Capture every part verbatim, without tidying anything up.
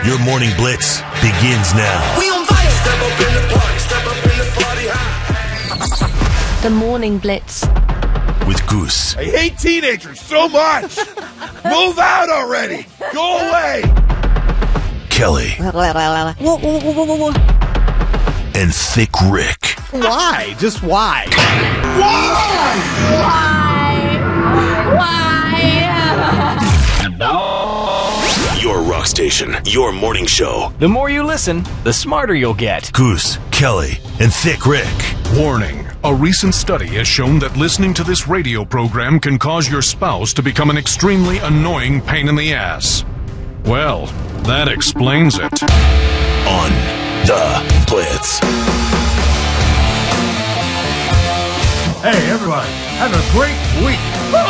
Your morning blitz begins now. We on fire. Step up in the party. Step up in the party high. The morning blitz. With Goose. I hate teenagers so much. Move out already. Go away. Kelly. Whoa, whoa, whoa, whoa, whoa, whoa. And Thick Rick. Why? Just why? Why? Why? Your rock station. Your morning show. The more you listen, the smarter you'll get. Goose, Kelly, and Thick Rick. Warning. A recent study has shown that listening to this radio program can cause your spouse to become an extremely annoying pain in the ass. Well, that explains it. On the Blitz. Hey, everybody. Have a great week.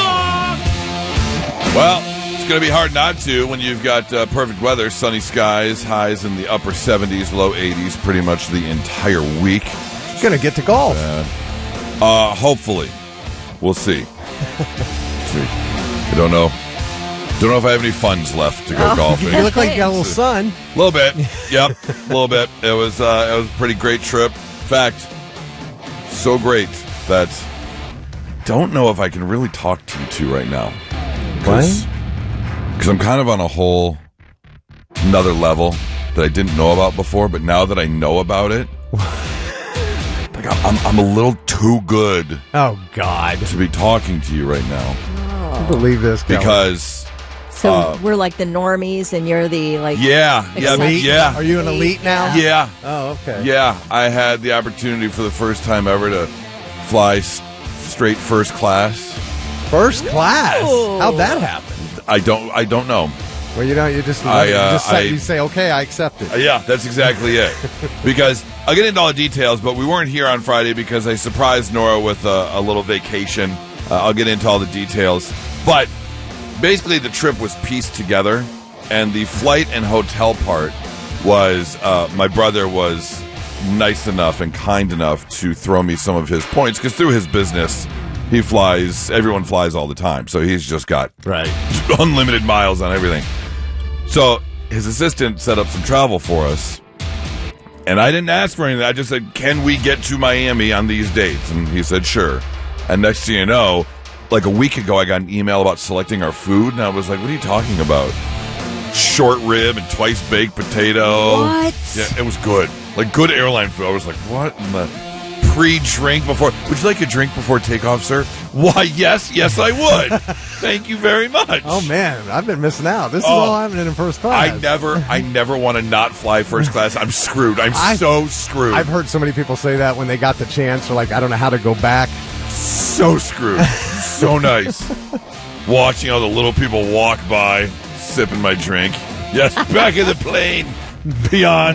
Well, it's going to be hard not to when you've got uh, perfect weather, sunny skies, highs in the upper seventies, low eighties, pretty much the entire week. Gonna get to golf. Uh, uh, hopefully. We'll see. see. I don't know. Don't know if I have any funds left to go Oh, golfing. You look like you got a little sun. A little bit. Yep. A little bit. It was uh, it was a pretty great trip. In fact, so great that I don't know if I can really talk to you two right now. Because I'm kind of on a whole another level that I didn't know about before, but now that I know about it, like I'm, I'm a little too good. Oh, God. To be talking to you right now. I believe this, Kelly. Because... So uh, we're like the normies, and you're the like. Yeah, yeah, elite? yeah. Are you an elite now? Yeah. Oh, okay. Yeah, I had the opportunity for the first time ever to fly s- straight first class. First class? Ooh. How'd that happen? I don't. I don't know. Well, you know, you just, I, you, uh, just say, I- you say, okay, I accept it. Uh, yeah, that's exactly it. Because I'll get into all the details, but we weren't here on Friday because I surprised Nora with a, a little vacation. Uh, I'll get into all the details, but. Basically, the trip was pieced together, and the flight and hotel part was uh, my brother was nice enough and kind enough to throw me some of his points, because through his business, he flies, everyone flies all the time, so he's just got right. unlimited miles on everything. So his assistant set up some travel for us, and I didn't ask for anything. I just said, can we get to Miami on these dates? And he said, sure. And next thing you know, like a week ago, I got an email about selecting our food, and I was like, what are you talking about? Short rib and twice baked potato. What? Yeah, it was good. Like good airline food. I was like, what in the pre-drink before? Would you like a drink before takeoff, sir? Why, yes, yes, I would. Thank you very much. Oh, man, I've been missing out. This is Oh. all happening in first class. I never, I never want to not fly first class. I'm screwed. I'm I- so screwed. I've heard so many people say that when they got the chance. They're like, I don't know how to go back. So screwed. So nice. Watching all the little people walk by, sipping my drink. Yes, back in the plane. Beyond.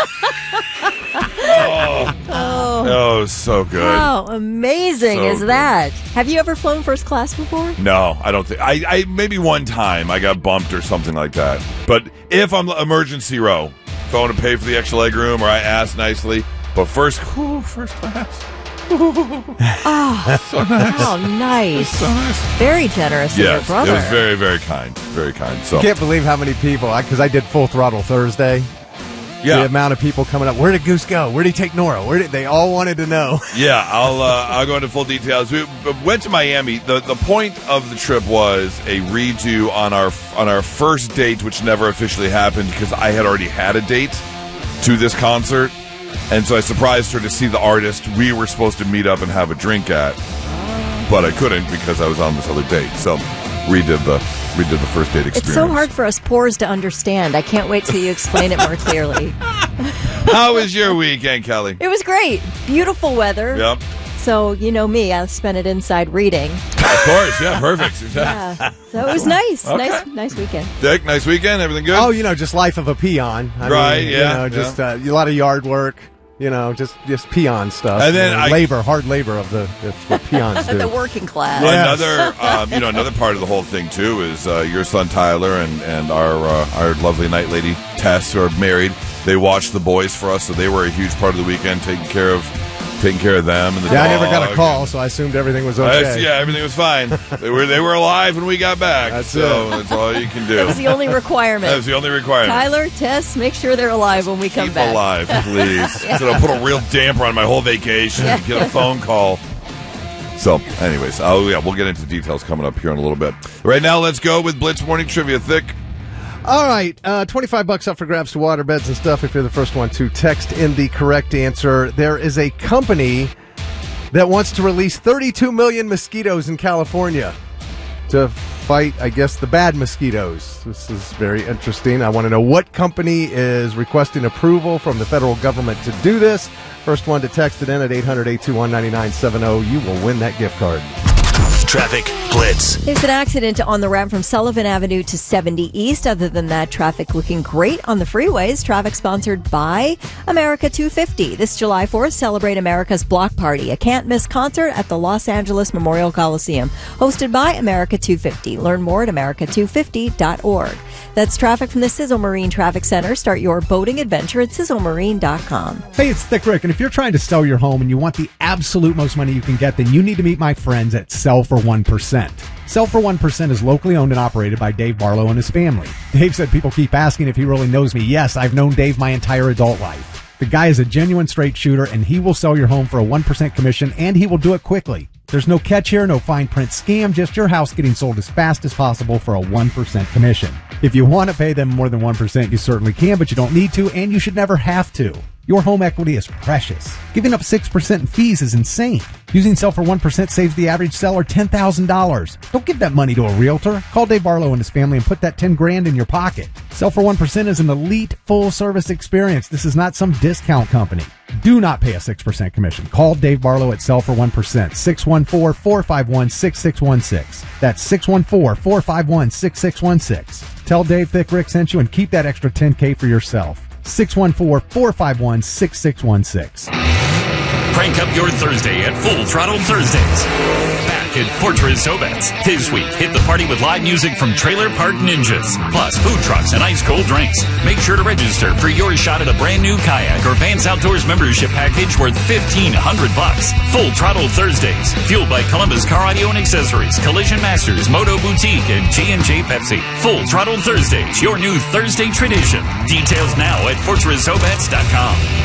oh. Oh. oh, so good. How amazing So is good. that? Have you ever flown first class before? No, I don't think. I, I maybe one time I got bumped or something like that. But if I'm emergency row, if I want to pay for the extra leg room, or I ask nicely, but first, whew, first class. Oh, So nice. how nice. So nice. Very generous of your Yes, brother. it was very, very kind. Very kind. So Can't believe how many people, because I did Full Throttle Thursday. yeah, The amount of people coming up. Where did Goose go? Where did he take Nora? Where did they all wanted to know? yeah. I'll uh, I'll go into full details. We went to Miami. the The point of the trip was a redo on our on our first date, which never officially happened because I had already had a date to this concert, and so I surprised her to see the artist we were supposed to meet up and have a drink at, but I couldn't because I was on this other date. So redid the redid the first date experience. It's so hard for us poors to understand. I can't wait till you explain it more clearly. How was your weekend, Kelly? It was great. Beautiful weather. Yep. So, you know me, I spent it inside reading. Of course. Yeah. Perfect. Yeah. So it was nice. Okay. Nice nice weekend. Dick, nice weekend. Everything good? Oh, you know, just life of a peon. I Right, mean, yeah, You know, just uh, a lot of yard work. You know, just just peon stuff. And then you know, I- labor, hard labor of the that's what peons do. The working class. Yes. Another, um, you know, another part of the whole thing too is uh, your son Tyler and and our uh, our lovely night lady Tess, who are married. They watched the boys for us, so they were a huge part of the weekend, taking care of taking care of them and the Yeah, dog. I never got a call, so I assumed everything was okay. Uh, yeah, everything was fine. they were they were alive when we got back. That's so it. that's all you can do. That was the only requirement. That was the only requirement. Tyler, Tess, make sure they're alive when we come Keep back. alive, please. Yeah. So I'll put a real damper on my whole vacation. Yeah. Get a phone call. So, anyways, oh yeah, we'll get into details coming up here in a little bit. Right now, let's go with Blitz Morning Trivia. Thick. All right, uh, twenty-five bucks up for grabs to waterbeds and stuff if you're the first one to text in the correct answer. There is a company that wants to release thirty-two million mosquitoes in California to fight, I guess, the bad mosquitoes. This is very interesting. I want to know what company is requesting approval from the federal government to do this. First one to text it in at eight hundred, eight two one, nine nine seven zero. You will win that gift card. Traffic Blitz. There's an accident on the route from Sullivan Avenue to seventy East. Other than that, traffic looking great on the freeways. Traffic sponsored by America two fifty. This July fourth, celebrate America's Block Party, a can't-miss concert at the Los Angeles Memorial Coliseum, hosted by America two fifty. Learn more at america two fifty dot org. That's traffic from the Sizzle Marine Traffic Center. Start your boating adventure at sizzle marine dot com. Hey, it's Thick Rick, and if you're trying to sell your home and you want the absolute most money you can get, then you need to meet my friends at Sell for one percent. Sell for one percent is locally owned and operated by Dave Barlow and his family. Dave said people keep asking if he really knows me. Yes, I've known Dave my entire adult life. The guy is a genuine straight shooter, and he will sell your home for a one percent commission, and he will do it quickly. There's no catch here, no fine print scam, just your house getting sold as fast as possible for a one percent commission. If you want to pay them more than one percent, you certainly can, but you don't need to, and you should never have to. Your home equity is precious. Giving up six percent in fees is insane. Using Sell for one percent saves the average seller ten thousand dollars. Don't give that money to a realtor. Call Dave Barlow and his family and put that ten grand in your pocket. Sell for one percent is an elite full-service experience. This is not some discount company. Do not pay a six percent commission. Call Dave Barlow at Sell for one percent. six one four, four five one, six six one six. That's six one four, four five one, six six one six. Tell Dave Thick Rick sent you and keep that extra ten K for yourself. six one four, four five one, six six one six. Crank up your Thursday at Full Throttle Thursdays. Back at Fortress Obets. This week, hit the party with live music from Trailer Park Ninjas, plus food trucks and ice-cold drinks. Make sure to register for your shot at a brand new kayak or Vance Outdoors membership package worth fifteen hundred bucks. Full Throttle Thursdays. Fueled by Columbus Car Audio and Accessories, Collision Masters, Moto Boutique, and G and J Pepsi. Full Throttle Thursdays, your new Thursday tradition. Details now at fortress obets dot com.